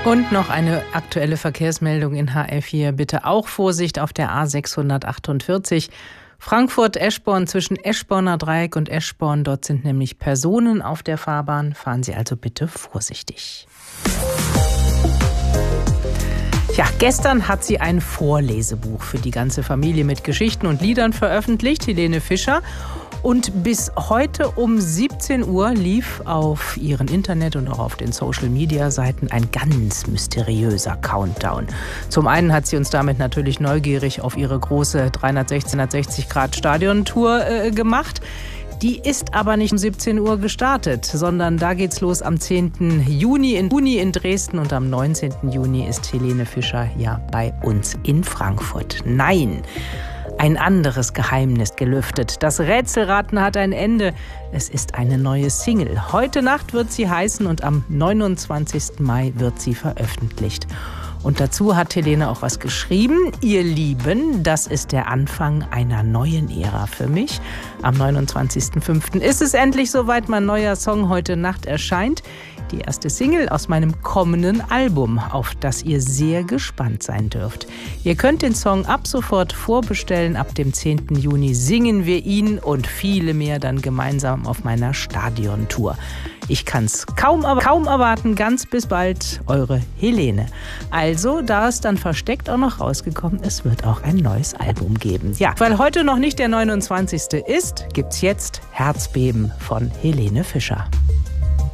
Und noch eine aktuelle Verkehrsmeldung in HR4. Bitte auch Vorsicht auf der A648. Frankfurt-Eschborn zwischen Eschborner Dreieck und Eschborn. Dort sind nämlich Personen auf der Fahrbahn. Fahren Sie also bitte vorsichtig. Ja, gestern hat sie ein Vorlesebuch für die ganze Familie mit Geschichten und Liedern veröffentlicht, Helene Fischer. Und bis heute um 17 Uhr lief auf ihren Internet- und auch auf den Social-Media-Seiten ein ganz mysteriöser Countdown. Zum einen hat sie uns damit natürlich neugierig auf ihre große 360-Grad-Stadion-Tour gemacht. Die ist aber nicht um 17 Uhr gestartet, sondern da geht's los am 10. Juni in Dresden und am 19. Juni ist Helene Fischer ja bei uns in Frankfurt. Nein! Ein anderes Geheimnis gelüftet. Das Rätselraten hat ein Ende. Es ist eine neue Single. Heute Nacht wird sie heißen und am 29. Mai wird sie veröffentlicht. Und dazu hat Helene auch was geschrieben. Ihr Lieben, das ist der Anfang einer neuen Ära für mich. Am 29.05. ist es endlich soweit. Mein neuer Song Heute Nacht erscheint. Die erste Single aus meinem kommenden Album, auf das ihr sehr gespannt sein dürft. Ihr könnt den Song ab sofort vorbestellen. Ab dem 10. Juni singen wir ihn und viele mehr dann gemeinsam auf meiner Stadiontour. Ich kann's kaum erwarten. Ganz bis bald, eure Helene. Also, da ist dann versteckt auch noch rausgekommen, es wird auch ein neues Album geben. Ja, weil heute noch nicht der 29. ist, gibt's jetzt Herzbeben von Helene Fischer.